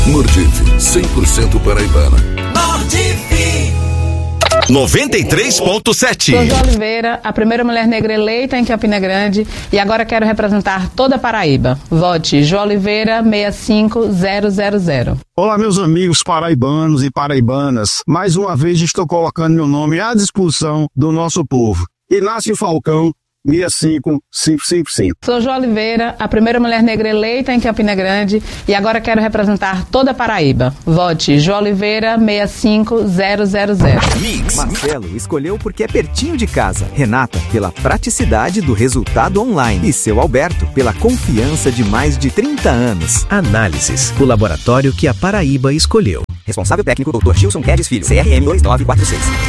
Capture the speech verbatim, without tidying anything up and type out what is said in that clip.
Nordif, cem por cento paraibana. Nordif noventa e três ponto sete. Sou Jo Oliveira, a primeira mulher negra eleita em Campina Grande e agora quero representar toda a Paraíba. Vote Jo Oliveira seis cinco zero zero zero. Olá, meus amigos paraibanos e paraibanas. Mais uma vez estou colocando meu nome à disposição do nosso povo. Inácio Falcão, seis cinco cinco cinco cinco. Sou Jo Oliveira, a primeira mulher negra eleita em Campina Grande e agora quero representar toda a Paraíba. Vote Jo Oliveira seis cinco zero zero zero. Mix. Marcelo escolheu porque é pertinho de casa. Renata, pela praticidade do resultado online. E seu Alberto, pela confiança de mais de trinta anos. Análises, o laboratório que a Paraíba escolheu. Responsável técnico doutor Gilson Guedes Filho, C R M dois nove quatro seis.